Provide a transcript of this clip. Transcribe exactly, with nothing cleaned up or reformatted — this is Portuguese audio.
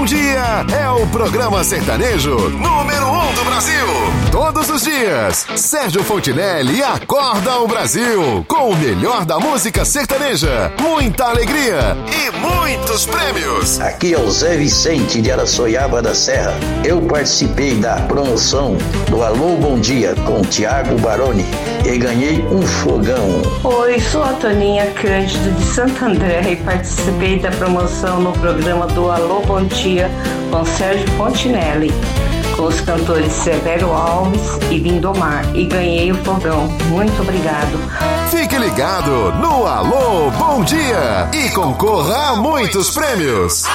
Bom dia é o programa sertanejo número um do Brasil. Todos os dias, Sérgio Fontinelli acorda o Brasil com o melhor da música sertaneja, muita alegria e muitos prêmios. Aqui é o Zé Vicente de Araçoiaba da Serra. Eu participei da promoção do Alô Bom Dia com Tiago Baroni e ganhei um fogão. Oi, sou a Toninha Cândido de Santo André e participei da promoção no programa do Alô Bom Dia com Sérgio Fontinelli, com os cantores Severo Alves e Lindomar, e ganhei o fogão. Muito obrigado. Fique ligado no Alô Bom Dia e concorra a muitos prêmios.